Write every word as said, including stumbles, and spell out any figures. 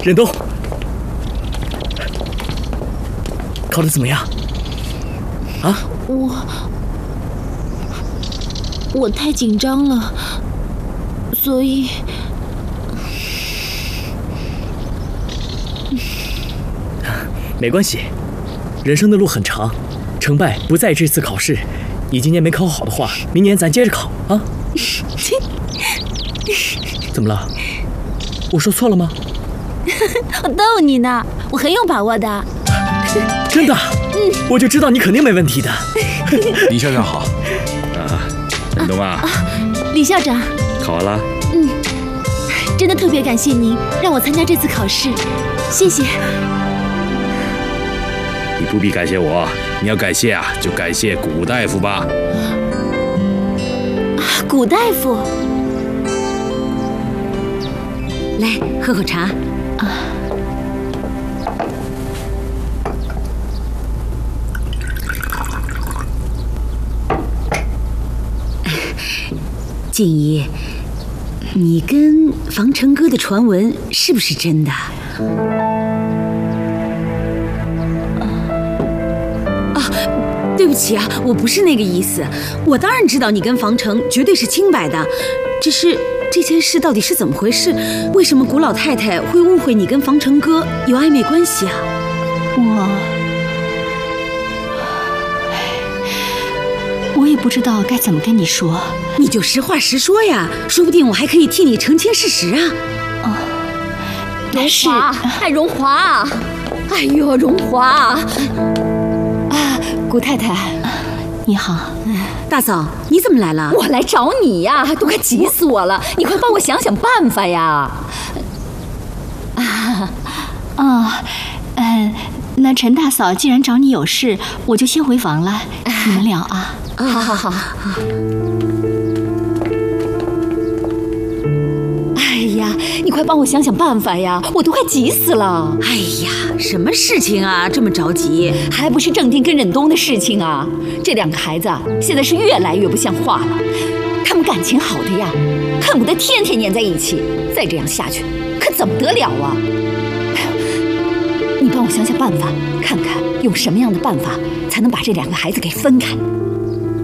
忍冬，考得怎么样？啊？ 我我太紧张了，所以没关系，人生的路很长，成败不在这次考试。你今年没考好的话，明年咱接着考啊！怎么了？我说错了吗？ 我逗你呢，我很有把握的。 真的？嗯，我就知道你肯定没问题的。 李校长好。 啊，忍冬啊， 李校长， 考完了？ 嗯，真的特别感谢您让我参加这次考试，谢谢。 你不必感谢我，你要感谢啊，就感谢古大夫吧。 啊，古大夫， 来喝口茶啊。 静怡，你跟房成哥的传闻是不是真的？对不起啊，我不是那个意思。我当然知道你跟房成绝对是清白的，只是这件事到底是怎么回事？为什么古老太太会误会你跟房成哥有暧昧关系啊？ 我，我也不知道该怎么跟你说。 你就实话实说呀，说不定我还可以替你澄清事实啊。 哦， 荣华，哎，荣华，哎呦，荣华。 古太太，你好， 大嫂，你怎么来了？ 我来找你呀，都快急死我了！你快帮我想想办法呀！ 啊，哦，嗯，那陈大嫂既然找你有事，我就先回房了，你们聊啊。 好好好。哎呀，你快帮我想想办法呀！我都快急死了！ 哎呀，什么事情啊，这么着急？ 还不是郑丁跟忍冬的事情啊！这两个孩子现在是越来越不像话了，他们感情好的呀，恨不得天天黏在一起。再这样下去，可怎么得了啊？你帮我想想办法，看看用什么样的办法才能把这两个孩子给分开。